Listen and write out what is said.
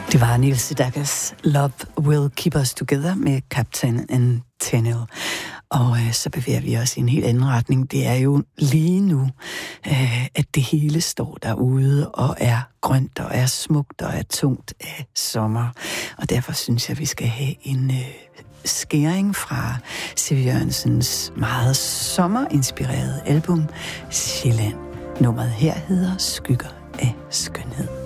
Det var Niels Sedackers Love Will Keep Us Together med Captain Antenil. Og så bevæger vi os i en helt anden retning. Det er jo lige nu, at det hele står derude og er grønt og er smukt og er tungt af sommer. Og derfor synes jeg, vi skal have en skæring fra Siv Jørgensens meget sommerinspirerede album Sjælland. Nummeret her hedder Skygger af skønhed.